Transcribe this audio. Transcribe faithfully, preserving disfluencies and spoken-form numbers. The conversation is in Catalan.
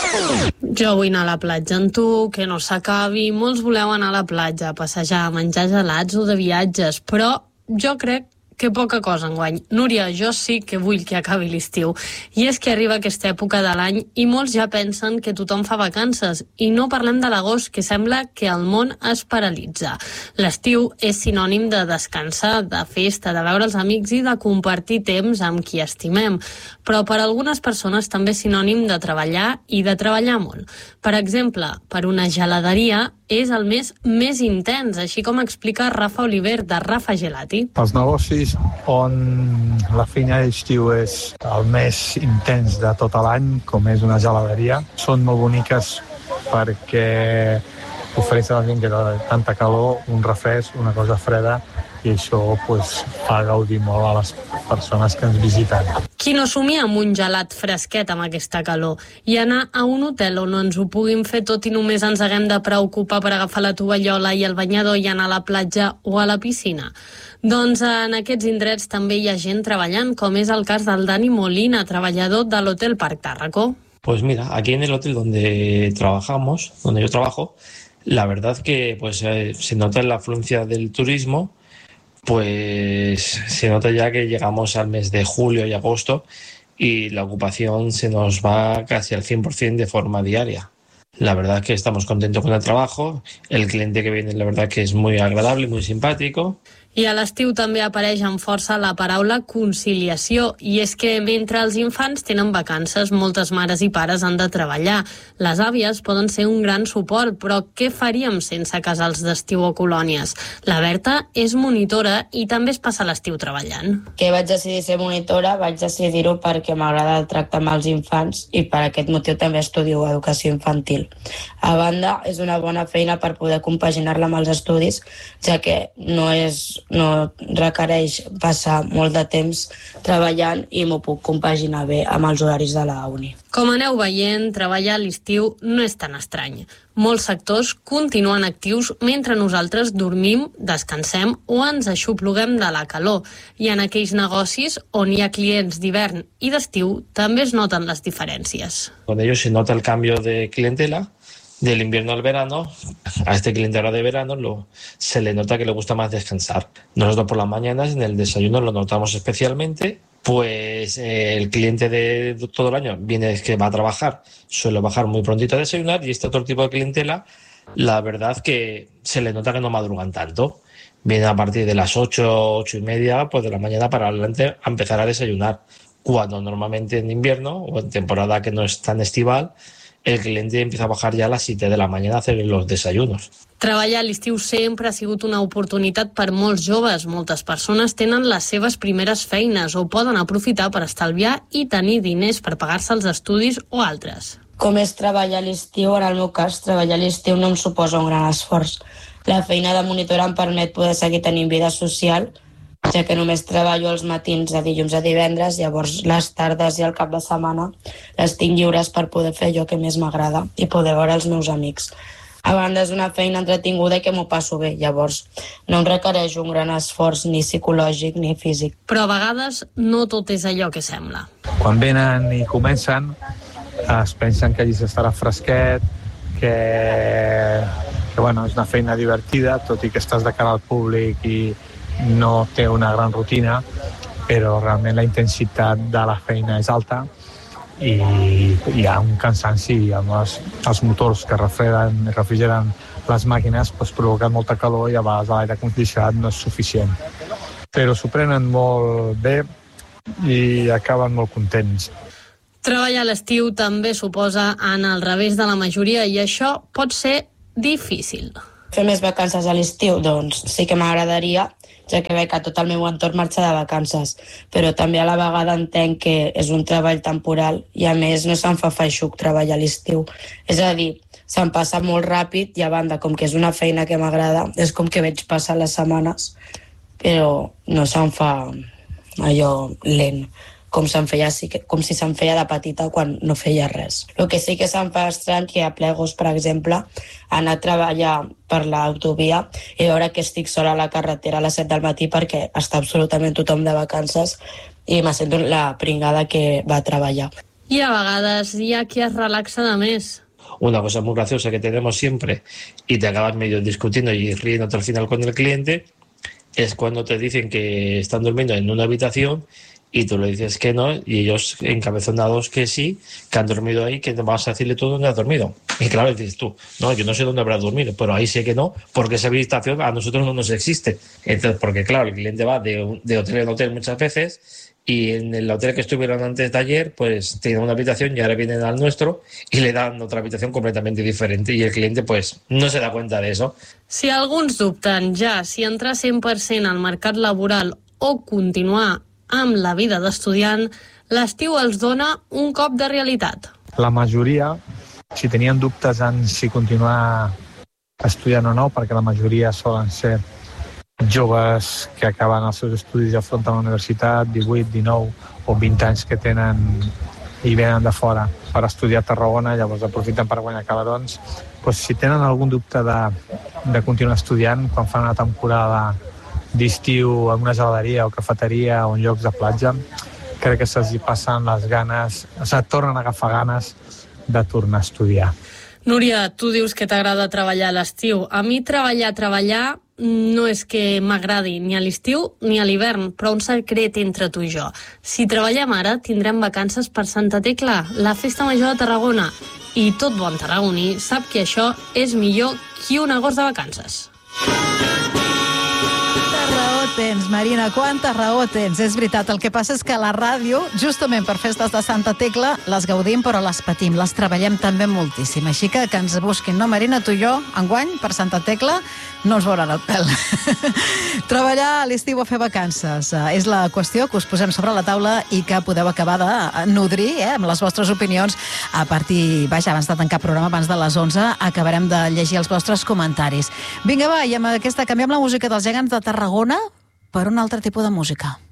Jo vull anar a la platja amb tu, que no s'acabi. Molts voleu anar a la platja, a passejar, a menjar gelats o de viatges, però jo crec que poca cosa enguany. Núria, jo sí que vull que acabi l'estiu. I és que arriba aquesta època de l'any i molts ja pensen que tothom fa vacances. I no parlem de l'agost, que sembla que el món es paralitza. L'estiu és sinònim de descansar, de festa, de veure els amics i de compartir temps amb qui estimem. Però per a algunes persones també és sinònim de treballar i de treballar molt. Per exemple, per una geladeria és el mes més intens, així com explica Rafa Oliver, de Rafa Gelati. Els negocis on la feina d'estiu és el més intens de tot l'any, com és una geladeria, són molt boniques perquè ofereixen a la gent que té tanta calor, un refresc, una cosa freda, i això pues, fa gaudir molt a les persones que ens visiten. Qui no somia amb un gelat fresquet amb aquesta calor i anar a un hotel on no ens ho puguin fer tot i només ens haguem de preocupar per agafar la tovallola i el banyador i anar a la platja o a la piscina? Doncs en aquests indrets també hi ha gent treballant, com és el cas del Dani Molina, treballador de l'Hotel Parc Tàrraco. Pues mira, aquí en el hotel donde trabajamos, donde yo trabajo, la verdad que pues eh, se nota la afluencia del turismo. Pues se nota ya que llegamos al mes de julio y agosto y la ocupación se nos va casi al cien por ciento de forma diaria. La verdad es que estamos contentos con el trabajo, el cliente que viene la verdad que es muy agradable, muy simpático. I a l'estiu també apareix amb força la paraula conciliació, i és que mentre els infants tenen vacances, moltes mares i pares han de treballar. Les àvies poden ser un gran suport, però què faríem sense casals d'estiu o colònies? La Berta és monitora i també es passa l'estiu treballant. Que vaig decidir ser monitora, vaig decidir-ho perquè m'agrada el tracte amb els infants i per aquest motiu també estudio educació infantil. A banda, és una bona feina per poder compaginar-la amb els estudis, ja que no és no requereix passar molt de temps treballant i m'ho puc compaginar bé amb els horaris de la uni. Com aneu veient, treballar a l'estiu no és tan estrany. Molts sectors continuen actius mentre nosaltres dormim, descansem o ens aixopluguem de la calor. I en aquells negocis on hi ha clients d'hivern i d'estiu també es noten les diferències. Con ellos se nota el cambio de clientela. Del invierno al verano, a este cliente ahora de verano lo, se le nota que le gusta más descansar. Nosotros por las mañanas en el desayuno lo notamos especialmente, pues eh, el cliente de todo el año viene que va a trabajar, suele bajar muy prontito a desayunar, y este otro tipo de clientela, la verdad que se le nota que no madrugan tanto. Vienen a partir de las ocho, ocho y media, pues de la mañana para adelante a empezar a desayunar, cuando normalmente en invierno o en temporada que no es tan estival, el cliente empieza a bajar ya a las siete de la mañana a hacer los desayunos. Treballar a l'estiu sempre ha sigut una oportunitat per molts joves. Moltes persones tenen les seves primeres feines o poden aprofitar per estalviar i tenir diners per pagar-se els estudis o altres. Com és treballar a l'estiu? En el meu cas, treballar a l'estiu no em suposa un gran esforç. La feina de monitora em permet poder seguir tenint vida social, ja que només treballo els matins de dilluns a divendres, llavors les tardes i el cap de setmana les tinc lliures per poder fer allò que més m'agrada i poder veure els meus amics. A banda, és una feina entretinguda i que m'ho passo bé, llavors no em requereix un gran esforç ni psicològic ni físic. Però a vegades no tot és allò que sembla. Quan venen i comencen, es pensen que allí s'estarà fresquet, que, que bueno, és una feina divertida, tot i que estàs de cara al públic i no té una gran rutina, però realment la intensitat de la feina és alta i hi ha un cansanci amb els, els motors que refreden, refrigeren les màquines, doncs provoquen molta calor i a vegades l'aire condicionat no és suficient. Però s'ho prenen molt bé i acaben molt contents. Treballar a l'estiu també suposa anar al revés de la majoria i això pot ser difícil. Fer més vacances a l'estiu? Doncs sí que m'agradaria, ja que veig que tot el meu entorn marxa de vacances, però també a la vegada entenc que és un treball temporal i a més no se'm fa feixuc treballar a l'estiu. És a dir, se'm passa molt ràpid i a banda, com que és una feina que m'agrada, és com que veig passar les setmanes, però no se'm fa allò lent, com, se'm feia, com si se'm feia de petita quan no feia res. El que sí que se'm fa estrany que a Plegos, per exemple, anar a treballar per l'autovia i veure que estic sola a la carretera a les set del matí perquè està absolutament tothom de vacances i me sento la pringada que va a treballar. I a vegades hi ha qui es relaxa de més. Una cosa muy graciosa que tenemos siempre y te acabas medio discutiendo y riéndote al final con el cliente es cuando te dicen que están durmiendo en una habitación y tú le dices que no y ellos encabezonados que sí, que han dormido ahí, que te vas a decirle tú dónde has dormido. Y claro, dices tú, no, yo no sé dónde habrás dormido, pero ahí sé que no, porque esa habitación a nosotros no nos existe. Entonces, porque claro, el cliente va de, de hotel en hotel muchas veces y en el hotel que estuvieron antes de ayer, pues tienen una habitación y ahora vienen al nuestro y le dan otra habitación completamente diferente y el cliente pues no se da cuenta de eso. Si alguns dubten ja si entrar cent per cent al mercat laboral o continuar amb la vida d'estudiant, l'estiu els dona un cop de realitat. La majoria, si tenien dubtes en si continuar estudiant o no, perquè la majoria solen ser joves que acaben els seus estudis i afronten la universitat, divuit, dinou o vint anys que tenen i venen de fora per estudiar a Tarragona, llavors aprofiten per guanyar calarons. Pues, si tenen algun dubte de, de continuar estudiant, quan fan una temporada d'estiu en una geladeria o cafeteria o en llocs de platja, crec que se'ls passen les ganes, o sigui, tornen a agafar ganes de tornar a estudiar. Núria, tu dius que t'agrada treballar a l'estiu. A mi treballar, treballar no és que m'agradi ni a l'estiu ni a l'hivern, però un secret entre tu i jo. Si treballem ara, tindrem vacances per Santa Tecla, la festa major de Tarragona. I tot bon tarragoní sap que això és millor que un agost de vacances. Tens, Marina, quanta raó tens. És veritat, el que passa és que a la ràdio, justament per festes de Santa Tecla, les gaudim però les patim, les treballem també moltíssim. Així que que ens busquin, no, Marina? Tu i jo, enguany, per Santa Tecla, no ens veuran el pèl. Treballar a l'estiu o fer vacances eh, és la qüestió que us posem sobre la taula i que podeu acabar de nodrir eh, amb les vostres opinions a partir, vaja, abans de tancar programa, abans de les onze, acabarem de llegir els vostres comentaris. Vinga, va, i amb aquesta canviem la música dels gegants de Tarragona per un altre tipus de música.